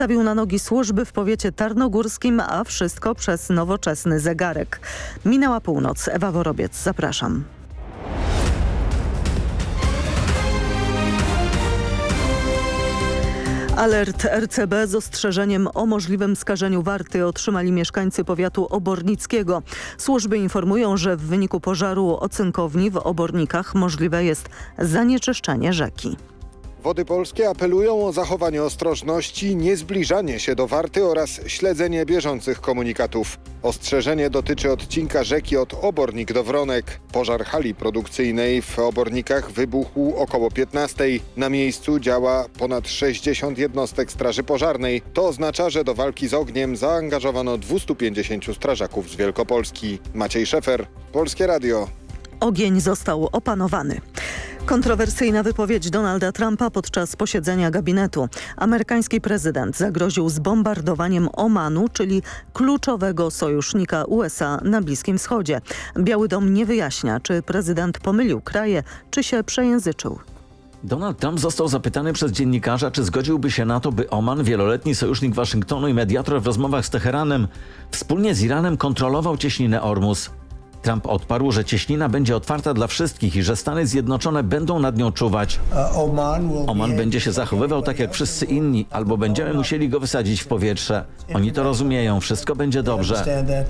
Stawił na nogi służby w powiecie tarnogórskim, a wszystko przez nowoczesny zegarek. Minęła północ. Ewa Worobiec, zapraszam. Alert RCB z ostrzeżeniem o możliwym skażeniu warty otrzymali mieszkańcy powiatu obornickiego. Służby informują, że w wyniku pożaru ocynkowni w Obornikach możliwe jest zanieczyszczenie rzeki. Wody Polskie apelują o zachowanie ostrożności, niezbliżanie się do warty oraz śledzenie bieżących komunikatów. Ostrzeżenie dotyczy odcinka rzeki od Obornik do Wronek. Pożar hali produkcyjnej w Obornikach wybuchł około 15. Na miejscu działa ponad 60 jednostek straży pożarnej. To oznacza, że do walki z ogniem zaangażowano 250 strażaków z Wielkopolski. Maciej Szefer, Polskie Radio. Ogień został opanowany. Kontrowersyjna wypowiedź Donalda Trumpa podczas posiedzenia gabinetu. Amerykański prezydent zagroził zbombardowaniem Omanu, czyli kluczowego sojusznika USA na Bliskim Wschodzie. Biały Dom nie wyjaśnia, czy prezydent pomylił kraje, czy się przejęzyczył. Donald Trump został zapytany przez dziennikarza, czy zgodziłby się na to, by Oman, wieloletni sojusznik Waszyngtonu i mediator w rozmowach z Teheranem, wspólnie z Iranem kontrolował cieśninę Ormus. Trump odparł, że cieśnina będzie otwarta dla wszystkich i że Stany Zjednoczone będą nad nią czuwać. Oman będzie się zachowywał tak jak wszyscy inni, albo będziemy musieli go wysadzić w powietrze. Oni to rozumieją, wszystko będzie dobrze.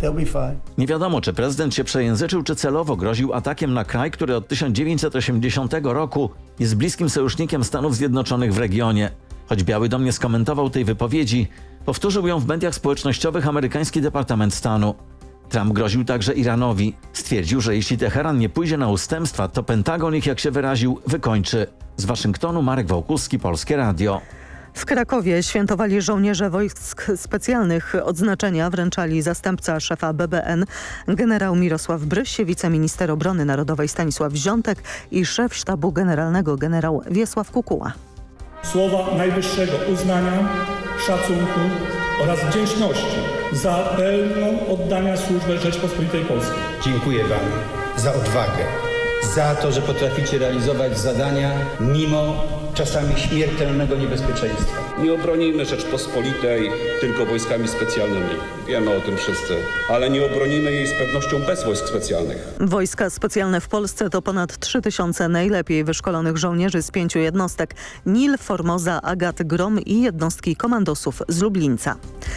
Nie wiadomo, czy prezydent się przejęzyczył, czy celowo groził atakiem na kraj, który od 1980 roku jest bliskim sojusznikiem Stanów Zjednoczonych w regionie. Choć Biały Dom nie skomentował tej wypowiedzi, powtórzył ją w mediach społecznościowych amerykański Departament Stanu. Trump groził także Iranowi. Stwierdził, że jeśli Teheran nie pójdzie na ustępstwa, to Pentagon ich, jak się wyraził, wykończy. Z Waszyngtonu Marek Wołkuski, Polskie Radio. W Krakowie świętowali żołnierze wojsk specjalnych. Odznaczenia wręczali zastępca szefa BBN generał Mirosław Bryś, wiceminister obrony narodowej Stanisław Wziątek i szef sztabu generalnego generał Wiesław Kukuła. Słowa najwyższego uznania, szacunku oraz wdzięczności za pełną oddania służbę Rzeczpospolitej Polskiej. Dziękuję Wam za odwagę, za to, że potraficie realizować zadania mimo czasami śmiertelnego niebezpieczeństwa. Nie obronimy Rzeczpospolitej tylko wojskami specjalnymi. Wiemy o tym wszyscy. Ale nie obronimy jej z pewnością bez wojsk specjalnych. Wojska specjalne w Polsce to ponad 3000 najlepiej wyszkolonych żołnierzy z 5 jednostek. Nil, Formoza, Agat, Grom i jednostki komandosów z Lublińca.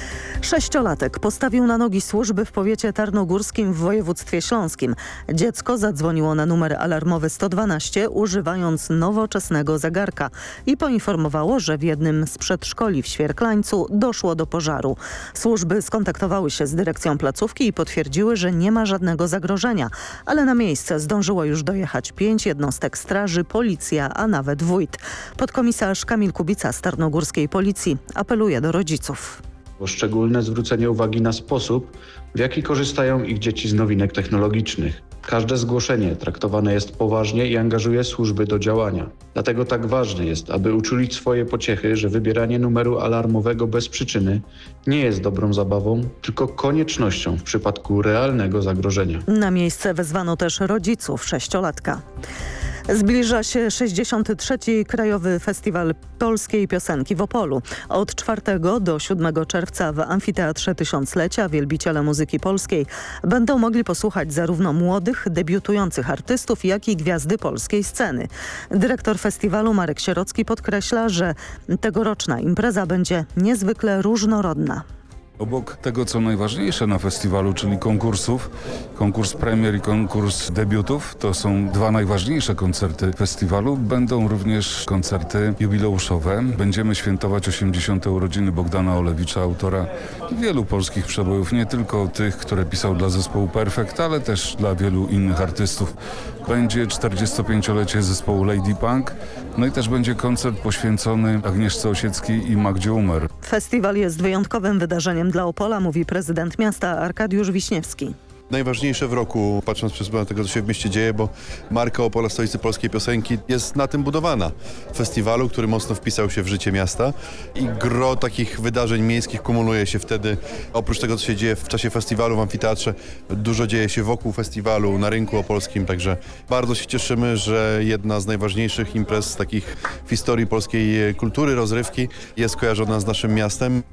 6-latek postawił na nogi służby w powiecie tarnogórskim w województwie śląskim. Dziecko zadzwoniło na numer alarmowy 112 używając nowoczesnego zegarka i poinformowało, że w jednym z przedszkoli w Świerklańcu doszło do pożaru. Służby skontaktowały się z dyrekcją placówki i potwierdziły, że nie ma żadnego zagrożenia, ale na miejsce zdążyło już dojechać 5 jednostek straży, policja, a nawet wójt. Podkomisarz Kamil Kubica z tarnogórskiej policji apeluje do rodziców. Szczególne zwrócenie uwagi na sposób, w jaki korzystają ich dzieci z nowinek technologicznych. Każde zgłoszenie traktowane jest poważnie i angażuje służby do działania. Dlatego tak ważne jest, aby uczulić swoje pociechy, że wybieranie numeru alarmowego bez przyczyny nie jest dobrą zabawą, tylko koniecznością w przypadku realnego zagrożenia. Na miejsce wezwano też rodziców 6-latka. Zbliża się 63. Krajowy Festiwal Polskiej Piosenki w Opolu. Od 4 do 7 czerwca w Amfiteatrze Tysiąclecia wielbiciele muzyki polskiej będą mogli posłuchać zarówno młodych, debiutujących artystów, jak i gwiazdy polskiej sceny. Dyrektor festiwalu Marek Sierocki podkreśla, że tegoroczna impreza będzie niezwykle różnorodna. Obok tego, co najważniejsze na festiwalu, czyli konkursów, konkurs premier i konkurs debiutów, to są dwa najważniejsze koncerty festiwalu. Będą również koncerty jubileuszowe. Będziemy świętować 80. urodziny Bogdana Olewicza, autora wielu polskich przebojów, nie tylko tych, które pisał dla zespołu Perfekt, ale też dla wielu innych artystów. Będzie 45-lecie zespołu Lady Punk, no i też będzie koncert poświęcony Agnieszce Osieckiej i Magdzie Umer. Festiwal jest wyjątkowym wydarzeniem dla Opola, mówi prezydent miasta Arkadiusz Wiśniewski. najważniejsze w roku, patrząc przez pryzmat tego, co się w mieście dzieje, bo marka Opola, stolicy polskiej piosenki, jest na tym budowana. Festiwalu, który mocno wpisał się w życie miasta i gro takich wydarzeń miejskich kumuluje się wtedy. Oprócz tego, co się dzieje w czasie festiwalu w amfiteatrze, dużo dzieje się wokół festiwalu, na rynku opolskim, także bardzo się cieszymy, że jedna z najważniejszych imprez takich w historii polskiej kultury, rozrywki jest kojarzona z naszym miastem.